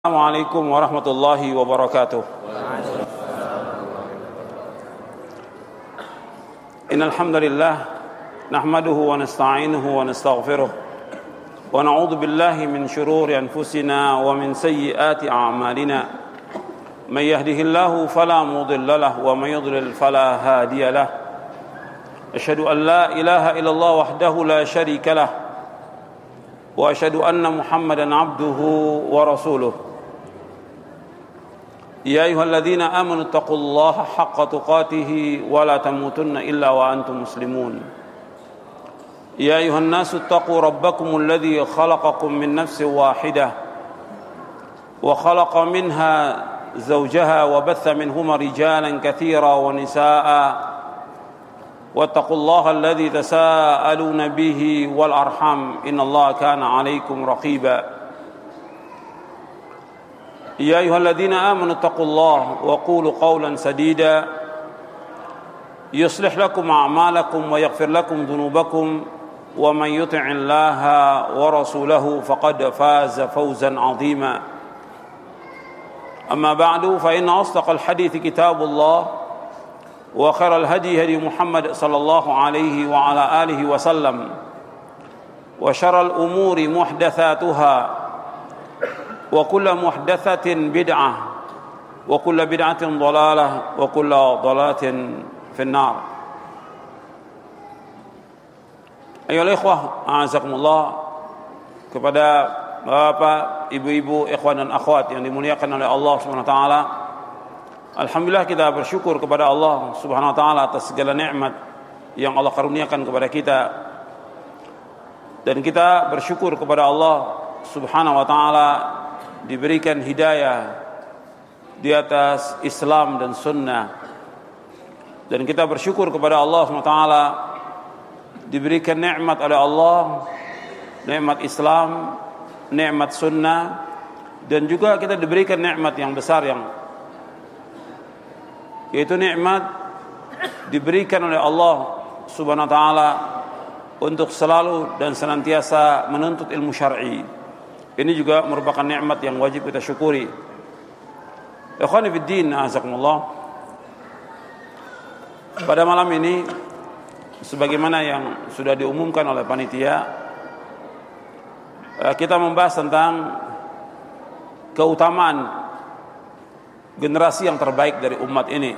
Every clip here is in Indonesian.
Assalamualaikum warahmatullahi wabarakatuh. Innal hamdalillah nahmaduhu wa nasta'inuhu wa nastaghfiruh wa na'udzu billahi min shururi anfusina wa min sayyiati a'malina. May yahdihillahu fala mudilla lahu wa may yudlil fala hadiya lahu. Asyhadu an la ilaha illallah wahdahu la syarika lahu wa asyhadu anna Muhammadan 'abduhu wa rasuluh. يا أيها الذين آمنوا اتقوا الله حق تقاته ولا تموتن إلا وأنتم مسلمون يا أيها الناس اتقوا ربكم الذي خلقكم من نفس واحدة وخلق منها زوجها وبث منهما رجالا كثيرا ونساء واتقوا الله الذي تساءلون به والأرحام إن الله كان عليكم رقيبا يا أيها الذين آمنوا اتقوا الله وقولوا قولا سديدا يصلح لكم أعمالكم ويغفر لكم ذنوبكم ومن يطع الله ورسوله فقد فاز فوزا عظيما أما بعد فإن أصدق الحديث كتاب الله وخير الهدي هدي محمد صلى الله عليه وعلى آله وسلم وشر الأمور محدثاتها وكل محدثة بدعة وكل بدعة ضلالة وكل ضلالة في النار. Ayolah ikhwah, a'azakumullah, kepada bapak, ibu-ibu, ikhwan dan akhwat yang dimuliakan oleh Allah Subhanahu wa taala. Alhamdulillah kita bersyukur kepada Allah Subhanahu wa taala atas segala nikmat yang Allah karuniakan kepada kita. Dan kita bersyukur kepada Allah Subhanahu wa taala diberikan hidayah di atas Islam dan sunnah. Dan kita bersyukur kepada Allah SWT diberikan nikmat oleh Allah, nikmat Islam, nikmat sunnah, dan juga kita diberikan nikmat yang besar yaitu nikmat diberikan oleh Allah Subhanahu wa taala untuk selalu dan senantiasa menuntut ilmu syar'i. Ini juga merupakan nikmat yang wajib kita syukuri. Ikhwani fid din, azakumullah. Pada malam ini, sebagaimana yang sudah diumumkan oleh panitia, kita membahas tentang keutamaan generasi yang terbaik dari umat ini.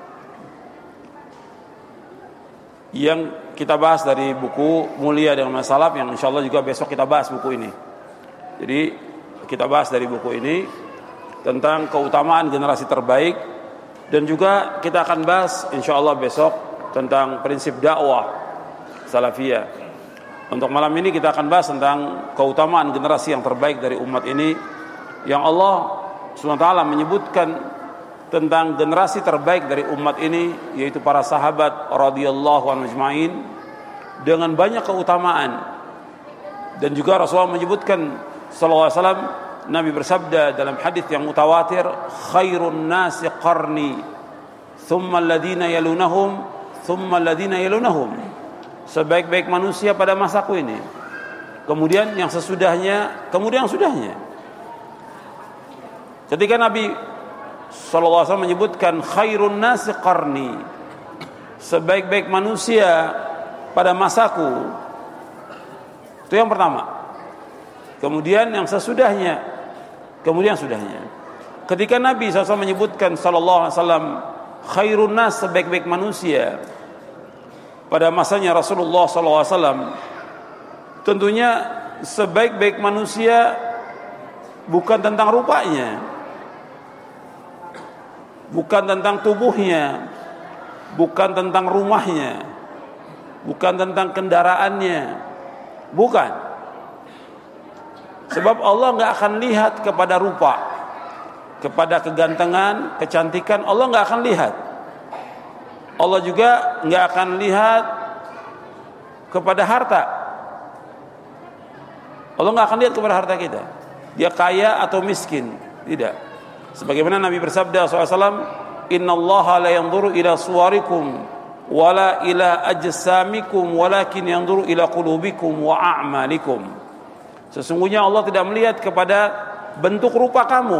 Yang kita bahas dari buku Mulia dengan Salaf, yang insyaallah juga besok kita bahas buku ini. Jadi kita bahas dari buku ini tentang keutamaan generasi terbaik, dan juga kita akan bahas insyaallah besok tentang prinsip dakwah salafiyah. Untuk malam ini kita akan bahas tentang keutamaan generasi yang terbaik dari umat ini, yang Allah SWT menyebutkan tentang generasi terbaik dari umat ini, yaitu para sahabat radhiyallahu anhum ajma'in, dengan banyak keutamaan. Dan juga Rasulullah menyebutkan sallallahu alaihi wasallam, Nabi bersabda dalam hadis yang mutawatir, khairun nasi qarni thumma alladhina yalunahum thumma alladhina yalunahum. Sebaik-baik manusia pada masaku ini, kemudian yang sesudahnya, kemudian yang sudahnya. Ketika Nabi sallallahu alaihi wasallam menyebutkan khairun nasi qarni, sebaik-baik manusia pada masaku, itu yang pertama. Kemudian yang sesudahnya, kemudian sudahnya. Ketika Nabi SAW menyebutkan sallallahu alaihi wasallam khairun nas, sebaik-baik manusia pada masanya Rasulullah sallallahu alaihi wasallam, tentunya sebaik-baik manusia bukan tentang rupanya, bukan tentang tubuhnya, bukan tentang rumahnya, bukan tentang kendaraannya, bukan. Sebab Allah enggak akan lihat kepada rupa, kepada kegantengan, kecantikan, Allah enggak akan lihat. Allah juga enggak akan lihat kepada harta. Allah enggak akan lihat kepada harta kita, dia kaya atau miskin, tidak. Sebagaimana Nabi bersabda SAW, innallaha la yanzuru ila suwarikum wala ila ajsamikum walakin yanzuru ila qulubikum wa a'malikum. Sesungguhnya Allah tidak melihat kepada bentuk rupa kamu.